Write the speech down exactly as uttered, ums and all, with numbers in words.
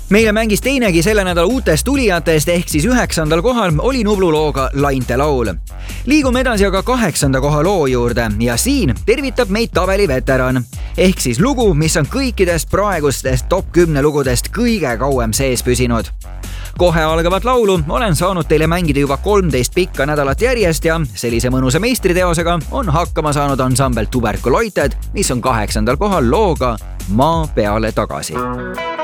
Meile mängis teinegi selle nädala uutest tulijatest ehk siis üheksandal kohal oli Nublu looga Lainte laul. Liigume edasi aga kaheksanda koha loo juurde ja siin tervitab meid tabeli veteran. Ehk siis lugu, mis on kõikidest praegustest top kümne lugudest kõige kauem sees püsinud. Kohe algavat laulu olen saanud teile mängida juba kolmteist pikka nädalat järjest ja sellise mõnusa meistriteosega on hakkama saanud ansambel Tuberculoited, mis on kaheksandal kohal looga Maa peale tagasi.